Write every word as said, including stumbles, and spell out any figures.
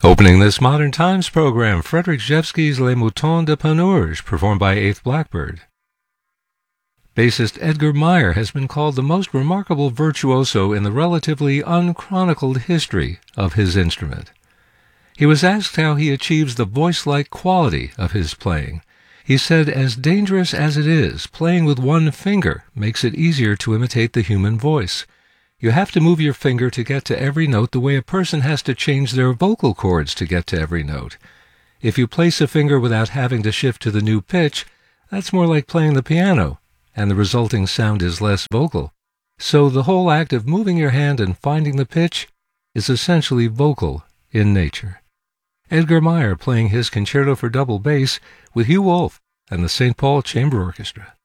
Opening this Modern Times program, Frederic Rzewski's Les Moutons de Panurge, performed by Eighth Blackbird. Bassist Edgar Meyer has been called the most remarkable virtuoso in the relatively unchronicled history of his instrument. He was asked how he achieves the voice-like quality of his playing. He said, "As dangerous as it is, playing with one finger makes it easier to imitate the human voice. You have to move your finger to get to every note the way a person has to change their vocal cords to get to every note. If you place a finger without having to shift to the new pitch, that's more like playing the piano, and the resulting sound is less vocal. So the whole act of moving your hand and finding the pitch is essentially vocal in nature." Edgar Meyer playing his concerto for double bass with Hugh Wolf and the Saint Paul Chamber Orchestra.